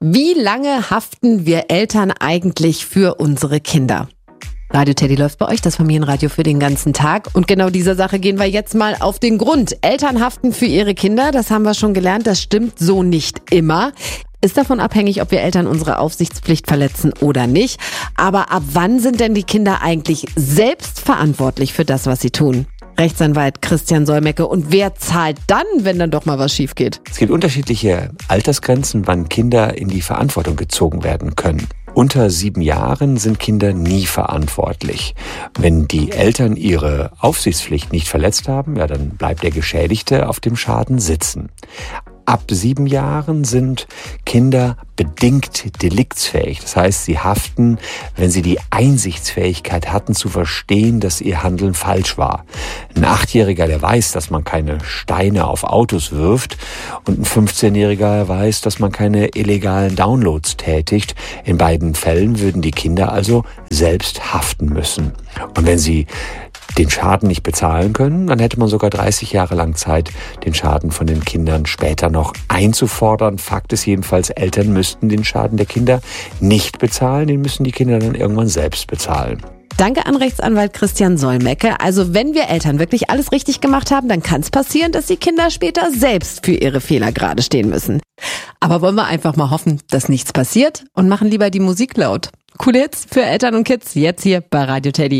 Wie lange haften wir Eltern eigentlich für unsere Kinder? Radio Teddy läuft bei euch, das Familienradio für den ganzen Tag. Und genau dieser Sache gehen wir jetzt mal auf den Grund. Eltern haften für ihre Kinder, das haben wir schon gelernt, das stimmt so nicht immer. Ist davon abhängig, ob wir Eltern unsere Aufsichtspflicht verletzen oder nicht. Aber ab wann sind denn die Kinder eigentlich selbst verantwortlich für das, was sie tun? Rechtsanwalt Christian Solmecke. Und wer zahlt dann, wenn dann doch mal was schief geht? Es gibt unterschiedliche Altersgrenzen, wann Kinder in die Verantwortung gezogen werden können. Unter 7 Jahren sind Kinder nie verantwortlich. Wenn die Eltern ihre Aufsichtspflicht nicht verletzt haben, ja, dann bleibt der Geschädigte auf dem Schaden sitzen. Ab 7 Jahren sind Kinder bedingt deliktsfähig. Das heißt, sie haften, wenn sie die Einsichtsfähigkeit hatten, zu verstehen, dass ihr Handeln falsch war. Ein 8-Jähriger, der weiß, dass man keine Steine auf Autos wirft, und ein 15-Jähriger weiß, dass man keine illegalen Downloads tätigt. In beiden Fällen würden die Kinder also selbst haften müssen. Und wenn sie den Schaden nicht bezahlen können, dann hätte man sogar 30 Jahre lang Zeit, den Schaden von den Kindern später noch einzufordern. Fakt ist jedenfalls, Eltern müssten den Schaden der Kinder nicht bezahlen, den müssen die Kinder dann irgendwann selbst bezahlen. Danke an Rechtsanwalt Christian Solmecke. Also wenn wir Eltern wirklich alles richtig gemacht haben, dann kann es passieren, dass die Kinder später selbst für ihre Fehler gerade stehen müssen. Aber wollen wir einfach mal hoffen, dass nichts passiert und machen lieber die Musik laut. Coole Hits für Eltern und Kids, jetzt hier bei Radio Teddy.